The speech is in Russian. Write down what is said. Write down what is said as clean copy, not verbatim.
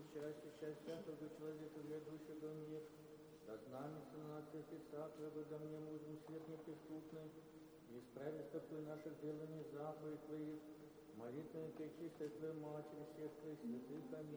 счастье, счастье всякого человека, грядущего в мир. Да знамется на нас Отца Твоего, да мне мужем свет неприступный, и исправить такой наших деланий заповедь Твоих, молитвами Пречистой Твоей Матери, всех Твоих святых, аминь.